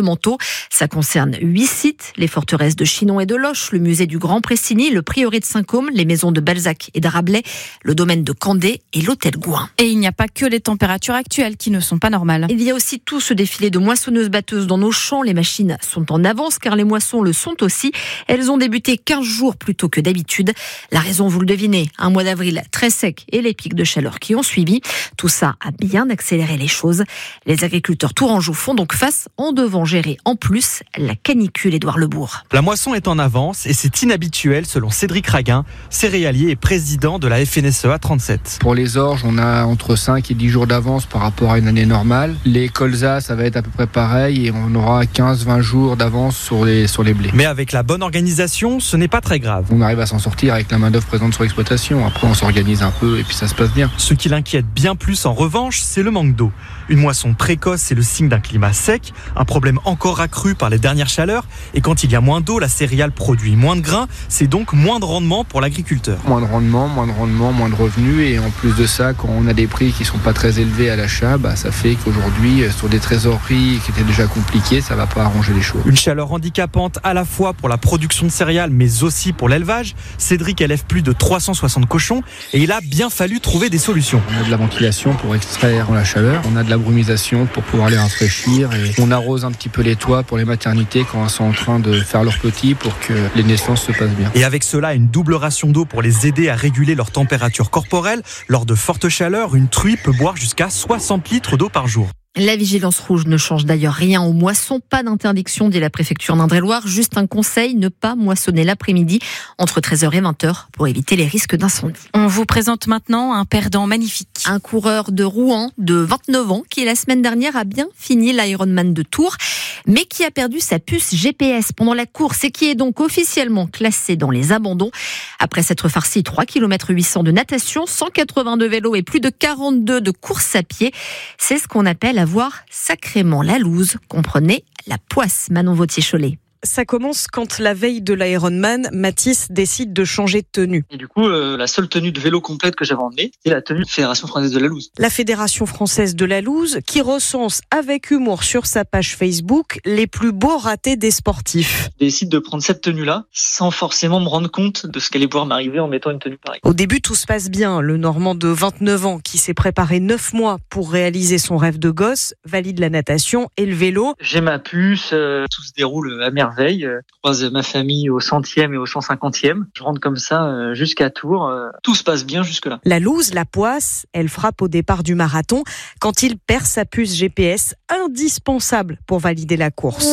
manteau. Ça concerne 8 sites, les forteresses de Chinon et de Loches, le musée du Grand Pressigny, le prieuré de Saint-Côme, les maisons de Balzac et d'Arabelais, le domaine de Candé et l'hôtel Gouin. Et il n'y a pas que les températures actuelles qui ne sont pas normales. Il y a aussi tout ce défilé de moissonneuses-batteuses dans nos champs. Les machines sont en avance car les moissons le sont aussi. Elles ont débuté 15 jours plus tôt que d'habitude. La raison, vous le devinez, un mois d'avril très sec et les pics de chaleur qui ont suivi. Tout ça a bien accéléré les choses. Les agriculteurs tourangeaux font donc face en devant gérer en plus la canicule. Édouard Lebourg. La moisson est en avance et c'est inhabituel selon Cédric Raguin, céréalier et président de la FNSEA 37. Pour les orges, on a entre 5 et 10 jours d'avance par rapport à une année normale. Les colzas, ça va être à peu près pareil et on aura 15-20 jours d'avance sur les blés. Mais avec la bonne organisation, ce n'est pas très grave. On arrive à s'en sortir avec la main-d'œuvre présente sur l'exploitation. Après, on s'organise un peu et puis ça se passe bien. Ce qui l'inquiète bien plus en revanche, c'est le manque d'eau. Une moisson précoce, c'est le signe d'un climat sec, un problème encore accru par les dernières chaleurs. Et quand il y a moins d'eau, la céréale produit moins de grains, c'est donc moins de rendement pour l'agriculteur. Moins de rendement, moins de revenus. Et en plus de ça, quand on a des prix qui ne sont pas très élevés à l'achat, ça fait qu'aujourd'hui, sur des trésoreries qui étaient déjà compliquées, ça ne va pas arranger les choses. Une chaleur handicapante à la fois pour la production de céréales, mais aussi pour l'élevage. Cédric élève plus de 360 cochons et il a bien fallu trouver des solutions. On a de la ventilation pour extraire la chaleur, on a de la brumisation pour pouvoir les rafraîchir et on arrose un petit peu les toits pour les maternités quand elles sont en train de faire leurs petits pour que les naissances se passent bien. Et avec cela, une double ration d'eau pour les aider à réguler leur température corporelle. Lors de fortes chaleurs, une truie peut boire jusqu'à 60 litres d'eau par jour. La vigilance rouge ne change d'ailleurs rien aux moissons. Pas d'interdiction, dit la préfecture d'Indre-et-Loire. Juste un conseil, ne pas moissonner l'après-midi entre 13h et 20h pour éviter les risques d'incendie. On vous présente maintenant un perdant magnifique. Un coureur de Rouen de 29 ans qui la semaine dernière a bien fini l'Ironman de Tours, mais qui a perdu sa puce GPS pendant la course et qui est donc officiellement classé dans les abandons. Après s'être farci 3 km 800 de natation, 180 de vélo et plus de 42 de course à pied. C'est ce qu'on appelle avoir sacrément la loose, comprenez la poisse. Manon Vautier-Cholet. Ça commence quand la veille de l'Ironman, Mathis décide de changer de tenue. Et du coup, la seule tenue de vélo complète que j'avais emmenée, c'est la tenue de Fédération Française de la Loose. La Fédération Française de la Loose, qui recense avec humour sur sa page Facebook les plus beaux ratés des sportifs. Je décide de prendre cette tenue-là, sans forcément me rendre compte de ce qu'allait pouvoir m'arriver en mettant une tenue pareille. Au début, tout se passe bien. Le Normand de 29 ans, qui s'est préparé 9 mois pour réaliser son rêve de gosse, valide la natation et le vélo. J'ai ma puce, tout se déroule à merveille. Je croise ma famille au 100e et au 150e. Je rentre comme ça jusqu'à Tours. Tout se passe bien jusque-là. La loose, la poisse, elle frappe au départ du marathon quand il perd sa puce GPS, indispensable pour valider la course.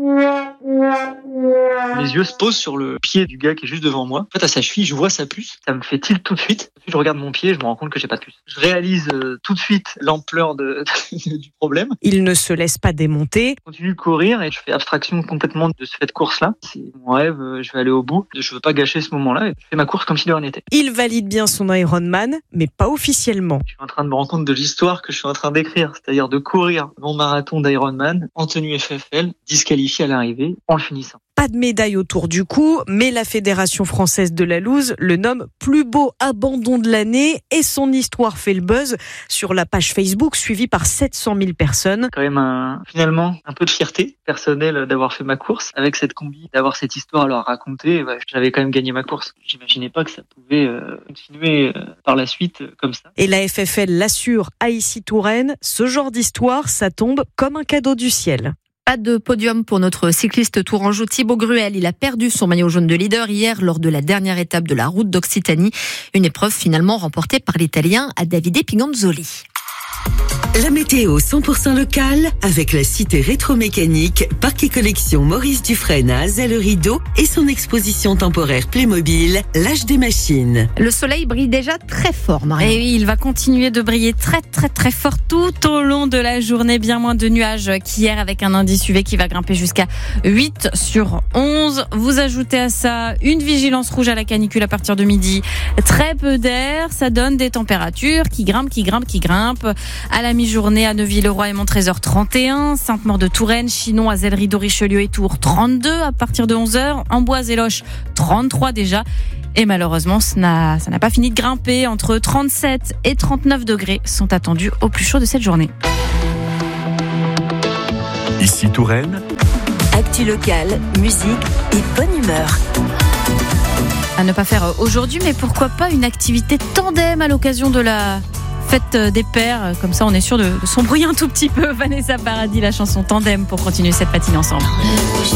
Les yeux se posent sur le pied du gars qui est juste devant moi. En fait, à sa cheville, je vois sa puce. Ça me fait tilt tout de suite. Puis je regarde mon pied et je me rends compte que j'ai pas de puce. Je réalise tout de suite l'ampleur du problème. Il ne se laisse pas démonter. Je continue de courir et je fais abstraction complètement de cette course-là. C'est mon rêve, je vais aller au bout. Je veux pas gâcher ce moment-là et je fais ma course comme si de rien n'était. Il valide bien son Ironman, mais pas officiellement. Je suis en train de me rendre compte de l'histoire que je suis en train d'écrire, c'est-à-dire de courir mon marathon d'Ironman en tenue FFL, disqualifié à l'arrivée, en le finissant. Pas de médaille autour du cou, mais la Fédération Française de la Loose le nomme plus beau abandon de l'année et son histoire fait le buzz sur la page Facebook suivie par 700 000 personnes. Quand même finalement un peu de fierté personnelle d'avoir fait ma course avec cette combi, d'avoir cette histoire à leur raconter. J'avais quand même gagné ma course. J'imaginais pas que ça pouvait continuer par la suite comme ça. Et la FFL l'assure à Issy-Touraine, ce genre d'histoire, ça tombe comme un cadeau du ciel. Pas de podium pour notre cycliste tourangeau Thibaut Gruel. Il a perdu son maillot jaune de leader hier lors de la dernière étape de la route d'Occitanie. Une épreuve finalement remportée par l'Italien Davide Piganzoli. La météo 100% locale avec la cité rétro-mécanique, parc et collection Maurice Dufresne à Azay-le-Rideau et son exposition temporaire Playmobil, l'âge des machines. Le soleil brille déjà très fort, Marion. Et oui, il va continuer de briller très très très fort tout au long de la journée. Bien moins de nuages qu'hier avec un indice UV qui va grimper jusqu'à 8 sur 11. Vous ajoutez à ça une vigilance rouge à la canicule à partir de midi. Très peu d'air, ça donne des températures qui grimpent. À la mi-journée, à Neuville-le-Roi et Montrésor 31, Sainte-Maure-de-Touraine, Chinon, Azay-le-Rideau, Richelieu et Tours 32 à partir de 11h, Amboise et Loches 33 déjà. Et malheureusement, ça n'a pas fini de grimper. Entre 37 et 39 degrés sont attendus au plus chaud de cette journée. Issy-Touraine, Actu locale, musique et bonne humeur. À ne pas faire aujourd'hui, mais pourquoi pas une activité tandem à l'occasion de la fête des pères. Comme ça, on est sûr de s'embrouiller un tout petit peu. Vanessa Paradis, la chanson Tandem, pour continuer cette matinée ensemble.